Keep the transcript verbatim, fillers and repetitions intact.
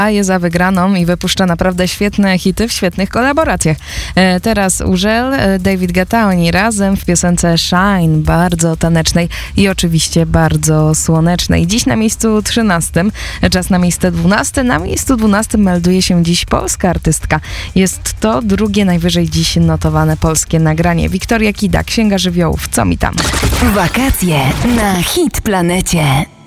je za wygraną i wypuszcza naprawdę świetne hity w świetnych kolaboracjach. E, teraz Urzel, e, David Guetta, oni razem w piosence Shine, bardzo tanecznej i oczywiście bardzo słonecznej. Dziś na miejscu trzynastym, czas na miejsce dwunastym. Na miejscu dwunastym melduje się dziś polska artystka. Jest to drugie najwyżej dziś notowane polskie nagranie. Wiktoria Kida, Księga Żywiołów. Co mi tam? Wakacje na Hit Planecie.